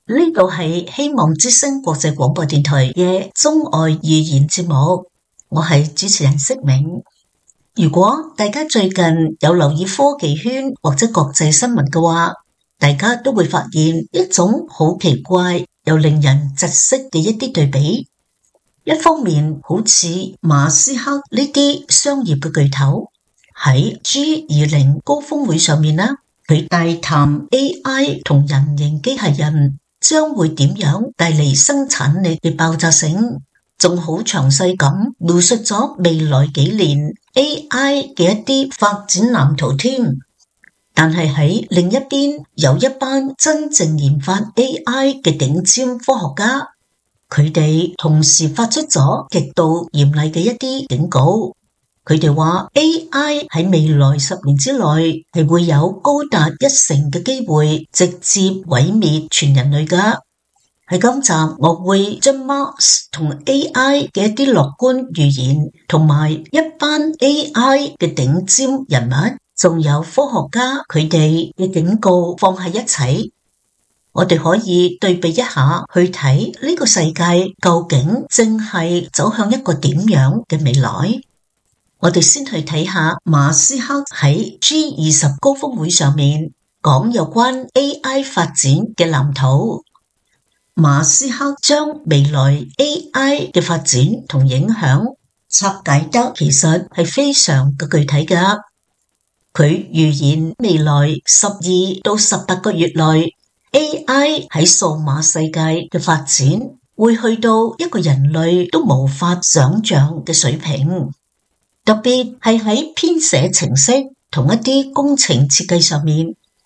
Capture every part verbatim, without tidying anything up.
呢度係希望之聲國際廣播電台嘅中外語言節目，我係主持人釋明。如果大家最近有留意科技圈或者國際新聞嘅話，大家都會發現一種好奇怪又令人窒息嘅一啲對比。一方面，好似馬斯克呢啲商業嘅巨頭喺 G 二十 高峰會上面啦，佢大談 A I 同人形機械人將會點樣帶嚟生產力嘅爆炸性，仲好詳細咁描述咗未來幾年 A I 嘅一啲發展藍圖添。但係喺另一邊，有一班真正研發 A I 嘅頂尖科學家，佢哋同時發出咗極度嚴厲嘅一啲警告。佢哋話 A I 喺未來十年之內係會有高達一成嘅機會直接毀滅全人類噶。喺今集我會將 Mars 同 A I 嘅一啲樂觀預言，同埋一班 A I 嘅頂尖人物，仲有科學家佢哋嘅警告放喺一齊，我哋可以對比一下，去睇呢個世界究竟正係走向一個點樣嘅未來。我哋先去睇下馬斯克喺 G 二十 高峰會上面講有關 A I 發展嘅藍圖。馬斯克將未來 A I 嘅發展同影響拆解得其實係非常嘅具體㗎。佢預言未來十二到十八個月內 A I 喺數碼世界嘅發展會去到一個人類都無法想象嘅水平。特別係喺編寫程式同一啲工程設計上面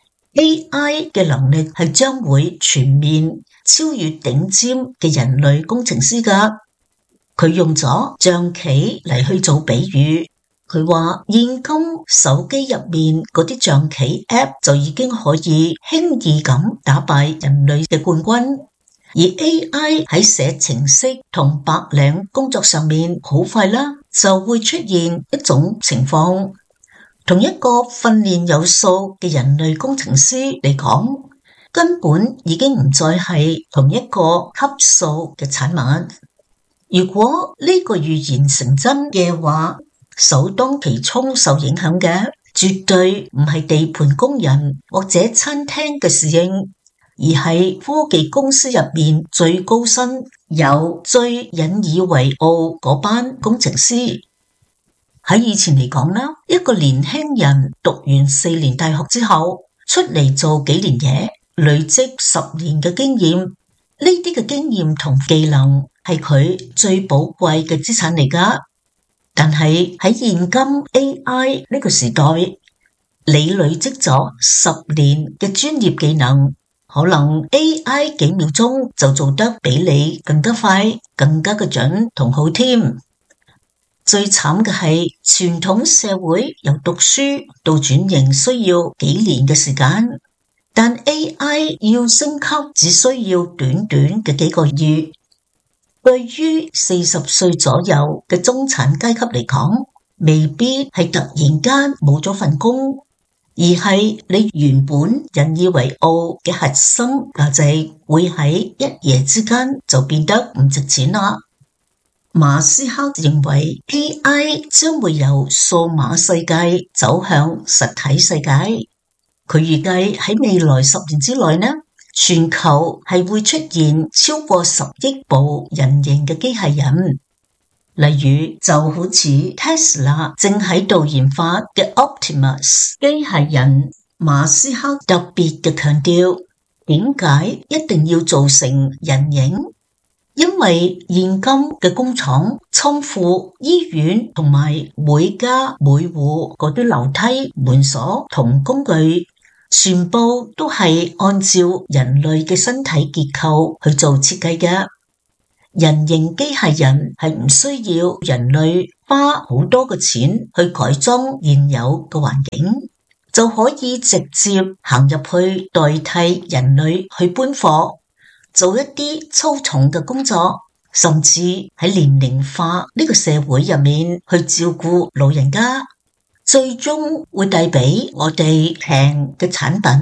，A I 嘅能力係將會全面超越頂尖嘅人類工程師㗎。佢用咗象棋嚟去做比喻，佢話現今手機入面嗰啲象棋 App 就已經可以輕易咁打敗人類嘅冠軍。而 A I 喺寫程式同白領工作上面好快啦，就會出現一種情況，同一個訓練有素嘅人類工程師嚟講，根本已經唔再係同一個級數嘅產物。如果呢個預言成真嘅話，首當其衝受影響嘅絕對唔係地盤工人或者餐廳嘅侍應，而係科技公司入面最高薪又最引以為傲嗰班工程師。喺以前嚟講啦，一個年輕人讀完四年大學之後出嚟做幾年嘢，累積十年嘅經驗，呢啲嘅經驗同技能係佢最寶貴嘅資產嚟㗎。但係喺現今 A I 呢個時代，你累積咗十年嘅專業技能，可能 A I 幾秒鐘就做得比你更加快、更加嘅準同好添。最慘嘅係傳統社會由讀書到轉型需要幾年嘅時間，但 A I 要升級只需要短短嘅幾個月。對於四十歲左右嘅中產階級嚟講，未必係突然間冇咗份工，而係你原本引以為傲嘅核心價值會喺一夜之間就變得唔值錢啦。馬斯克認為 A I 將會由數碼世界走向實體世界，佢預計喺未來十年之內呢，全球係會出現超過十億部人形嘅機械人，例如就好似 Tesla 正喺度研發嘅 Optimus 機械人。馬斯克特別嘅強調，點解一定要做成人形？因為現今嘅工廠、倉庫、醫院同埋每家每戶嗰啲樓梯、門鎖同工具，全部都係按照人類嘅身體結構去做設計嘅。人形機械人係唔需要人類花好多嘅錢去改裝現有嘅環境，就可以直接行入去代替人類去搬貨，做一啲粗重嘅工作，甚至喺年齡化呢個社會入面去照顧老人家，最終會帶俾我哋平嘅產品，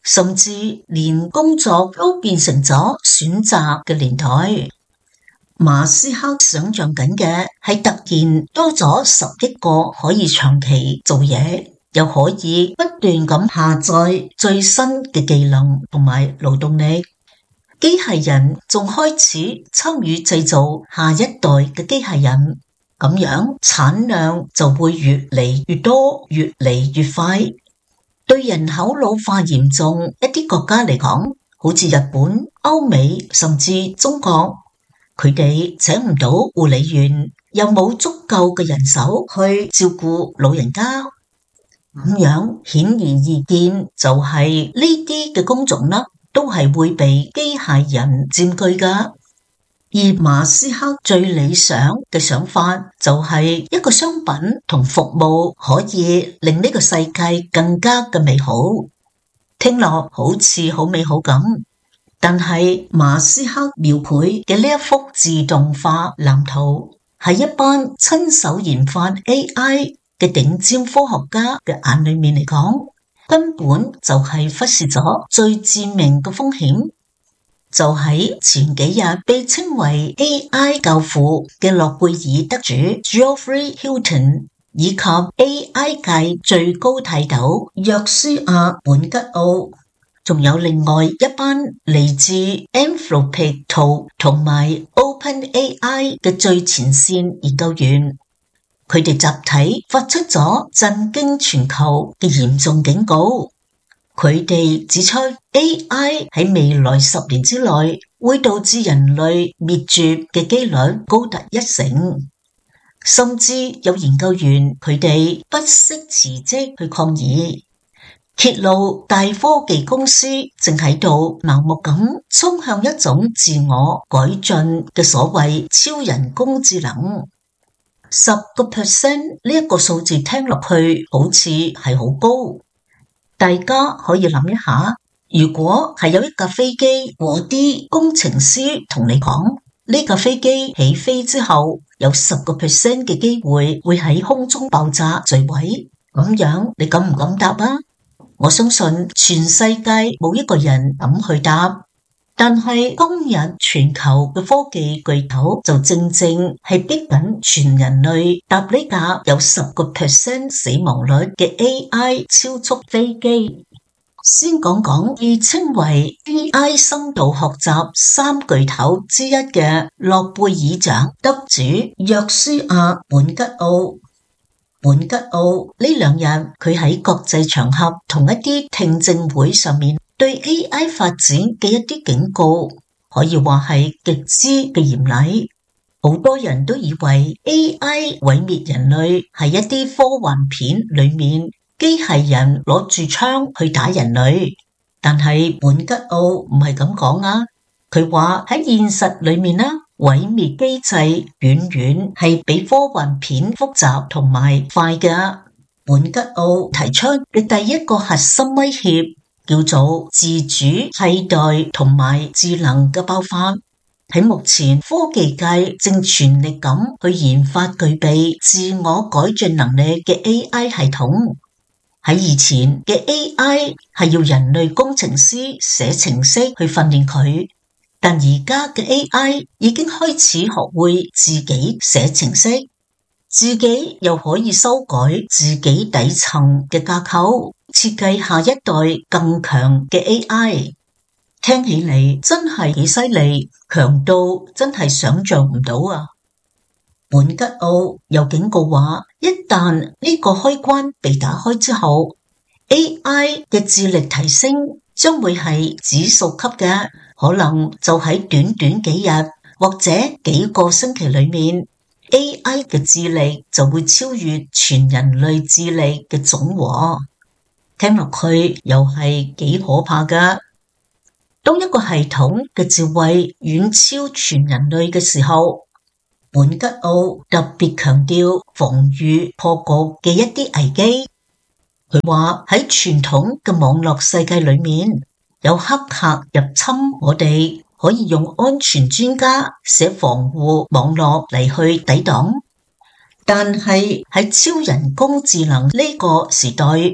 甚至連工作都變成咗選擇嘅年代。馬斯克想象緊嘅係突然多咗十億個可以長期做嘢，又可以不斷咁下載最新嘅技能同埋勞動力。機械人仲開始參與製造下一代嘅機械人，咁樣產量就會越嚟越多，越嚟越快。對人口老化嚴重一啲國家嚟講，好似日本、歐美甚至中國，佢哋請唔到護理員，又冇足夠嘅人手去照顧老人家，咁樣顯而易見就係呢啲嘅工種啦，都係會被機械人佔據噶。而馬斯克最理想嘅想法就係一個商品同服務可以令呢個世界更加嘅美好。聽落好似好美好咁，但係馬斯克描繪嘅呢一幅自動化藍圖，喺一班親手研發 A I 嘅頂尖科學家嘅眼裏面嚟講，根本就係忽視咗最致命嘅風險。就喺前幾日被稱為 A I 教父嘅諾貝爾得主 Geoffrey Hinton， 以及 A I 界最高泰斗約書亞本吉奧，仲有另外一班嚟自 Anthropic 同埋 OpenAI 嘅最前線研究員，佢哋集體發出咗震驚全球嘅嚴重警告。佢哋指出 A I 喺未來十年之內會導致人類滅絕嘅幾率高達一成，甚至有研究員佢哋不惜辭職去抗議，揭露大科技公司正喺度盲目咁衝向一種自我改進嘅所謂超人工智能。十個 percent 呢一個數字聽落去好似係好高。大家可以諗一下，如果係有一架飛機，嗰啲工程師同你講，呢架飛機起飛之後有十個 percent 嘅機會會喺空中爆炸墜毀，咁樣你敢唔敢答啊？我相信全世界冇一個人敢去答。但係今日全球嘅科技巨頭就正正係逼緊全人類搭呢架有十個 percent 死亡率嘅 A I 超速飛機。先講講被稱為 A I 深度學習三巨頭之一嘅諾貝爾獎得主約書亞本吉奧。本吉奧呢兩日佢喺國際場合同一啲聽證會上面對 A I 發展嘅一啲警告，可以話係極之嘅嚴厲。好多人都以為 A I 毀滅人類係一啲科幻片裏面機械人攞住槍去打人類，但係本吉奧唔係咁講啊。佢話喺現實裏面呢，毀滅機制遠遠係比科幻片複雜同埋快嘅。本吉奧提出嘅第一個核心威脅叫做自主替代同埋智能嘅爆發。喺目前科技界正全力咁去研發具備自我改進能力嘅 A I 系統。喺以前嘅 A I 係要人類工程師寫程式去訓練佢，但而家嘅 A I 已經開始學會自己寫程式，自己又可以修改自己底層嘅架構，設計下一代更強嘅 A I。 聽起嚟真係幾犀利，強到真係想象唔到啊！本吉奧又警告話，一旦呢個開關被打開之後， A I 嘅智力提升將會係指數級嘅，可能就喺短短幾日或者幾個星期裏面， A I 嘅智力就會超越全人類智力嘅總和。聽落去又係幾可怕㗎。當一個系統嘅智慧遠超全人類嘅時候，本吉奧特別強調防禦破局嘅一啲危機。佢話喺傳統嘅網絡世界裏面，有黑客入侵我哋，可以用安全專家寫防護網絡嚟去抵擋。但係喺超人工智能呢個時代，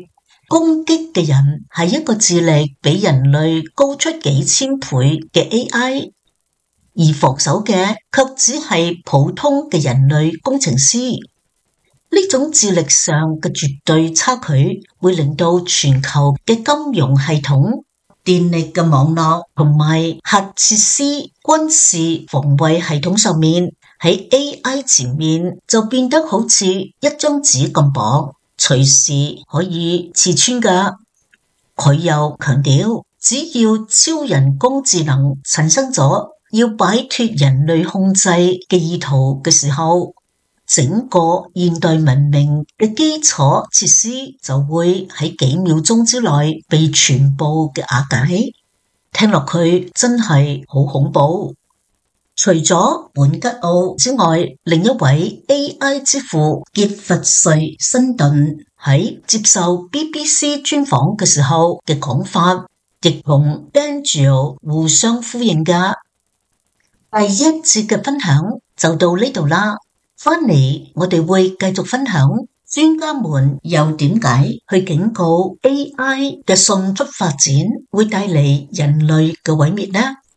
攻擊嘅人係一個智力比人類高出幾千倍嘅 A I， 而防守嘅卻只係普通嘅人類工程師。呢種智力上嘅絕對差距會令到全球嘅金融系統、電力嘅網絡同埋核設施、軍事防衛系統上面喺 A I 前面就變得好似一張紙咁薄，隨時可以刺穿㗎。佢又強調，只要超人工智能產生咗要擺脫人類控制嘅意圖嘅時候，整個現代文明嘅基礎設施就會喺幾秒鐘之內被全部嘅瓦解。聽落去真係好恐怖。除咗本吉奧之外，另一位 A I 之父傑弗瑞辛頓喺接受 B B C 專訪嘅時候嘅講法，亦同 Daniel 互相呼應㗎。第一節嘅分享就到呢度啦，返嚟我哋會繼續分享專家們又點解去警告 A I 嘅迅速發展會帶嚟人類嘅毀滅呢？